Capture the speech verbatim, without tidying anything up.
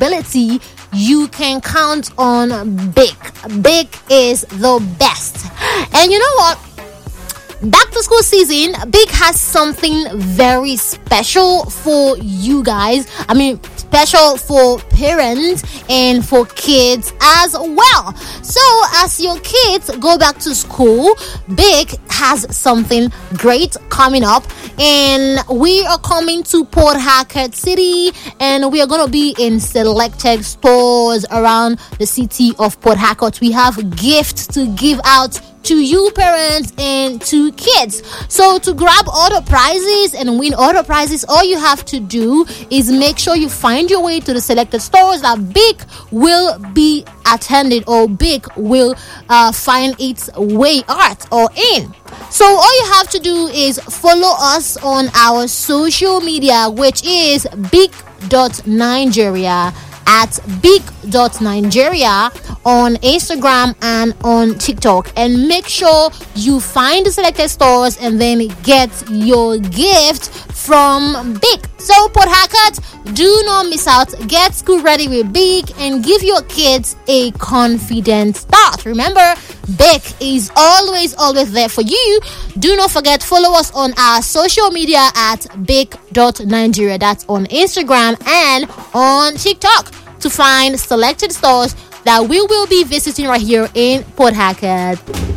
affordability, you can count on Bic. Bic is the best. And you know what? Back to school season, Bic has something very special for you guys. I mean, special for parents and for kids as well. So, as your kids go back to school, Bic has something great coming up. And we are coming to Port Harcourt City, and we are going to be in selected stores around the city of Port Harcourt. We have gifts to give out to you parents and to kids. So to grab all the prizes and win all the prizes, all you have to do is make sure you find your way to the selected stores that Bic will be attended, or Bic will uh, find its way out or in. So all you have to do is follow us on our social media, which is bic dot nigeria, at bic dot nigeria on Instagram and on TikTok, and make sure you find the selected stores and then get your gift from Bic. So Port Harcourt, do not miss out. Get school ready with Bic and give your kids a confident start. Remember, Bic is always always there for you. Do not forget, follow us on our social media at bic dot nigeria. That's on Instagram and on TikTok to find selected stores that we will be visiting right here in Port Harcourt.